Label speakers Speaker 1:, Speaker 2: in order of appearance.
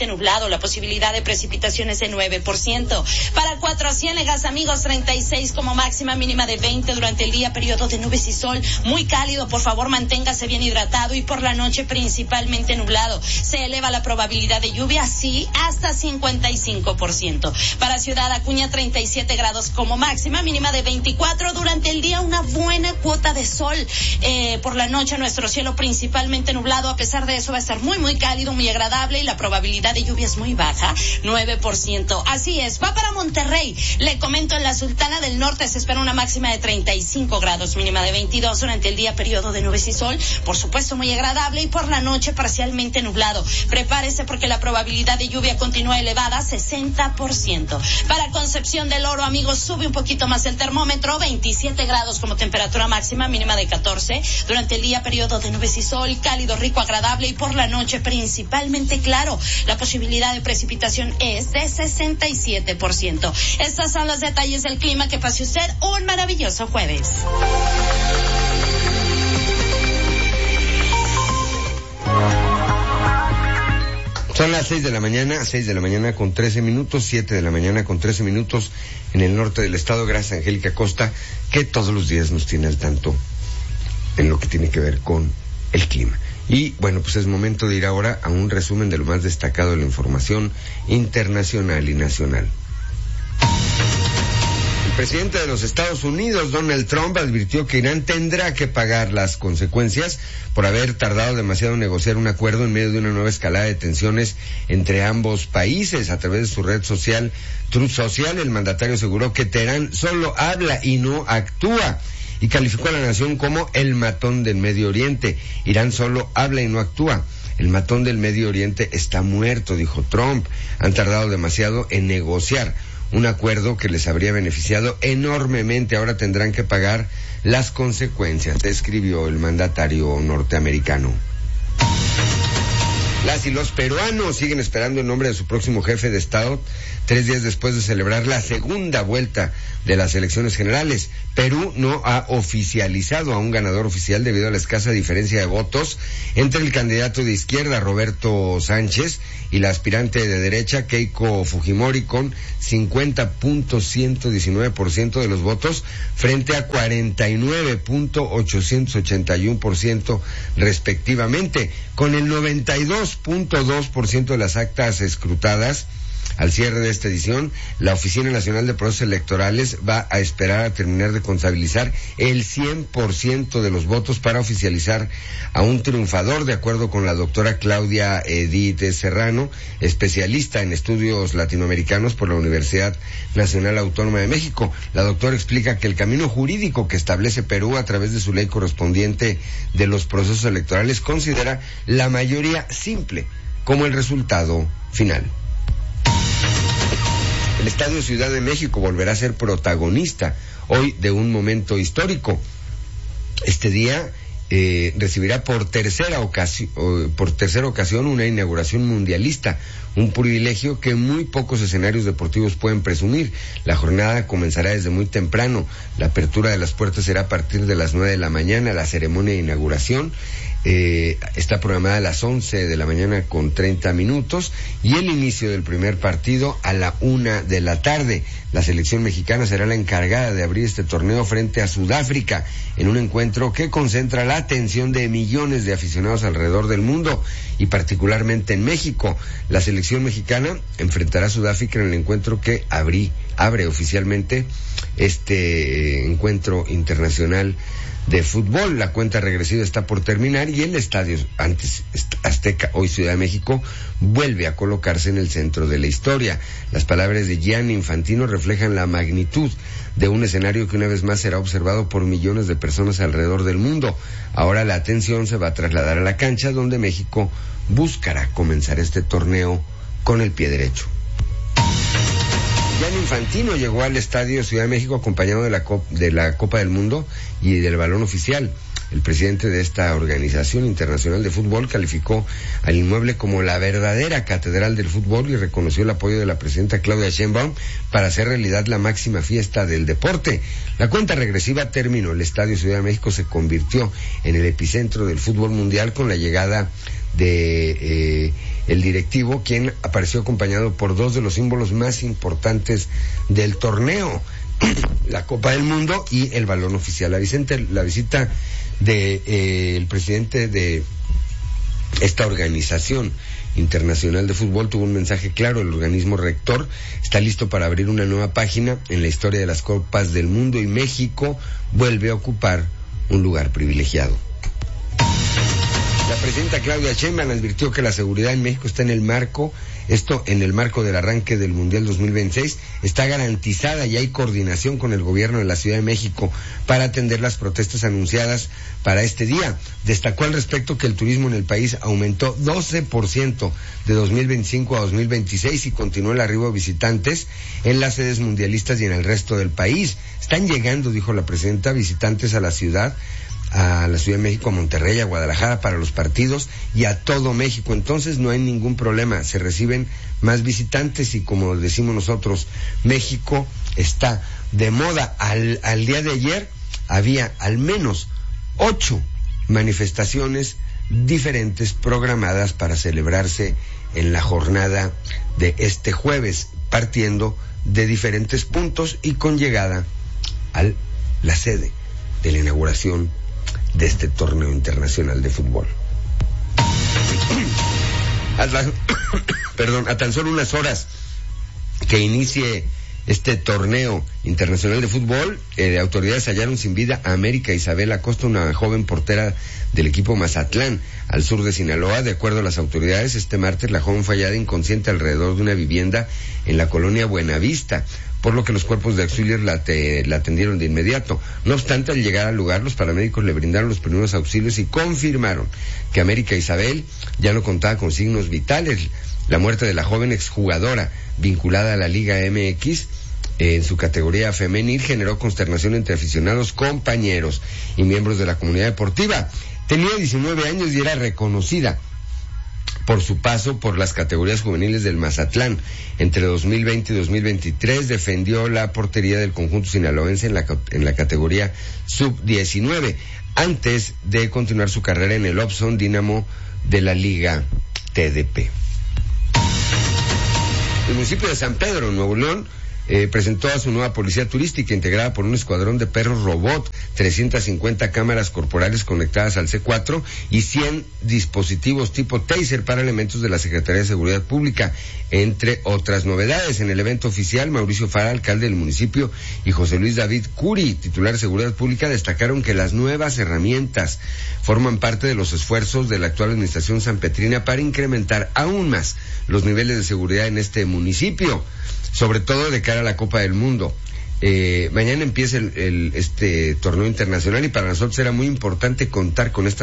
Speaker 1: nublado, la posibilidad de precipitaciones de 9%. Para Cuatro Ciénegas, amigos, 36 como máxima, mínima de 20 durante el día, periodo de nubes y sol, muy cálido, por favor manténgase bien hidratado, y por la noche principalmente nublado. Se eleva la probabilidad de lluvia, sí, hasta 55%. Para Ciudad Acuña, 37 grados como máxima, mínima de 24 durante el día, una buena cuota de sol. Por la noche nuestro cielo principalmente nublado, a pesar de eso va a estar muy muy cálido, muy agradable, y la probabilidad de lluvia es muy baja, 9%. Así es. Va para Monterrey, le comento, en la Sultana del Norte se espera una máxima de 35 grados, mínima de 22 durante el día, periodo de nubes y sol, por supuesto muy agradable, y por la noche parcialmente nublado. Prepárese porque la probabilidad de lluvia continúa elevada, 60%. Para Concepción del Oro, amigos, sube un poquito más el termómetro, 27 grados como temperatura máxima, mínima de 14 durante el día, periodo de nubes y sol, cálido, rico, agradable, y por la noche principalmente claro. La posibilidad de precipitación es de 67%. Estos son los detalles del clima. Que pase usted un maravilloso jueves.
Speaker 2: Son las 6 de la mañana con 13 minutos, 7 de la mañana con 13 minutos en el norte del estado. Gracias a Angélica Costa, que todos los días nos tiene al tanto en lo que tiene que ver con el clima. Y bueno, pues es momento de ir ahora a un resumen de lo más destacado de la información internacional y nacional. El presidente de los Estados Unidos, Donald Trump, advirtió que Irán tendrá que pagar las consecuencias por haber tardado demasiado en negociar un acuerdo en medio de una nueva escalada de tensiones entre ambos países. A través de su red social Truth Social, el mandatario aseguró que Teherán solo habla y no actúa, y calificó a la nación como el matón del Medio Oriente. Irán solo habla y no actúa. El matón del Medio Oriente está muerto, dijo Trump. Han tardado demasiado en negociar un acuerdo que les habría beneficiado enormemente. Ahora tendrán que pagar las consecuencias, escribió el mandatario norteamericano. Las y los peruanos siguen esperando el nombre de su próximo jefe de Estado 3 días después de celebrar la segunda vuelta de las elecciones generales. Perú no ha oficializado a un ganador oficial debido a la escasa diferencia de votos entre el candidato de izquierda, Roberto Sánchez, y la aspirante de derecha, Keiko Fujimori, con 50.119% de los votos frente a 49.881% respectivamente. Con el 92.2% de las actas escrutadas al cierre de esta edición, la Oficina Nacional de Procesos Electorales va a esperar a terminar de contabilizar el 100% de los votos para oficializar a un triunfador, de acuerdo con la doctora Claudia Edith Serrano, especialista en estudios latinoamericanos por la Universidad Nacional Autónoma de México. La doctora explica que el camino jurídico que establece Perú a través de su ley correspondiente de los procesos electorales considera la mayoría simple como el resultado final. El Estadio Ciudad de México volverá a ser protagonista hoy de un momento histórico. Este día recibirá por tercera ocasión una inauguración mundialista, un privilegio que muy pocos escenarios deportivos pueden presumir. La jornada comenzará desde muy temprano. La apertura de las puertas será a partir de las 9 de la mañana. La ceremonia de inauguración está programada a las 11 de la mañana con 30 minutos y el inicio del primer partido a la 1 de la tarde. La selección mexicana será la encargada de abrir este torneo frente a Sudáfrica en un encuentro que concentra la atención de millones de aficionados alrededor del mundo y particularmente en México. La selección mexicana enfrentará a Sudáfrica en el encuentro que abre oficialmente este encuentro internacional de fútbol. La cuenta regresiva está por terminar y el estadio antes Azteca, hoy Ciudad de México, vuelve a colocarse en el centro de la historia. Las palabras de Gianni Infantino reflejan la magnitud de un escenario que una vez más será observado por millones de personas alrededor del mundo. Ahora la atención se va a trasladar a la cancha, donde México buscará comenzar este torneo con el pie derecho. Gianni Infantino llegó al Estadio Ciudad de México acompañado de la Copa del Mundo y del balón oficial. El presidente de esta organización internacional de fútbol calificó al inmueble como la verdadera catedral del fútbol y reconoció el apoyo de la presidenta Claudia Sheinbaum para hacer realidad la máxima fiesta del deporte. La cuenta regresiva terminó. El Estadio Ciudad de México se convirtió en el epicentro del fútbol mundial con la llegada de el directivo, quien apareció acompañado por dos de los símbolos más importantes del torneo, la Copa del Mundo y el balón oficial. La visita de el presidente de esta organización internacional de fútbol tuvo un mensaje claro. El organismo rector está listo para abrir una nueva página en la historia de las Copas del Mundo y México vuelve a ocupar un lugar privilegiado. La presidenta Claudia Sheinbaum advirtió que la seguridad en México está en el marco del arranque del Mundial 2026, está garantizada y hay coordinación con el gobierno de la Ciudad de México para atender las protestas anunciadas para este día. Destacó al respecto que el turismo en el país aumentó 12% de 2025 a 2026 y continuó el arribo de visitantes en las sedes mundialistas y en el resto del país. Están llegando, dijo la presidenta, visitantes a la Ciudad de México, a Monterrey, a Guadalajara para los partidos y a todo México. Entonces no hay ningún problema, se reciben más visitantes y como decimos nosotros, México está de moda. Al día de ayer había al menos 8 manifestaciones diferentes programadas para celebrarse en la jornada de este jueves, partiendo de diferentes puntos y con llegada a la sede de la inauguración de este torneo internacional de fútbol. A tan solo unas horas que inicie este torneo internacional de fútbol, autoridades hallaron sin vida a América Isabel Acosta, una joven portera del equipo Mazatlán, al sur de Sinaloa. De acuerdo a las autoridades, este martes la joven fue hallada inconsciente alrededor de una vivienda en la colonia Buenavista, por lo que los cuerpos de auxilios la atendieron de inmediato. No obstante, al llegar al lugar, los paramédicos le brindaron los primeros auxilios y confirmaron que América Isabel ya no contaba con signos vitales. La muerte de la joven exjugadora vinculada a la Liga MX en su categoría femenil generó consternación entre aficionados, compañeros y miembros de la comunidad deportiva. Tenía 19 años y era reconocida por su paso por las categorías juveniles del Mazatlán. Entre 2020 y 2023 defendió la portería del conjunto sinaloense en la categoría sub-19, antes de continuar su carrera en el Opson Dynamo de la Liga TDP. El municipio de San Pedro, Nuevo León, presentó a su nueva policía turística integrada por un escuadrón de perros robot, 350 cámaras corporales conectadas al C4 y 100 dispositivos tipo taser para elementos de la Secretaría de Seguridad Pública, entre otras novedades. En el evento oficial, Mauricio Fara, alcalde del municipio, y José Luis David Curi, titular de Seguridad Pública, destacaron que las nuevas herramientas forman parte de los esfuerzos de la actual administración sanpetrina para incrementar aún más los niveles de seguridad en este municipio, sobre todo de cara a la Copa del Mundo. Mañana empieza este torneo internacional y para nosotros era muy importante contar con esta